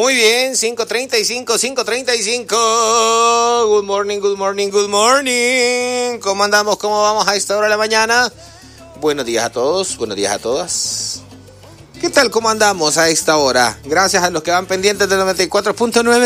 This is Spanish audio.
Muy bien, 5:35. Good morning. ¿Cómo andamos? ¿Cómo vamos a esta hora de la mañana? Buenos días a todos, buenos días a todas. ¿Qué tal? ¿Cómo andamos a esta hora? Gracias a los que van pendientes del 94.9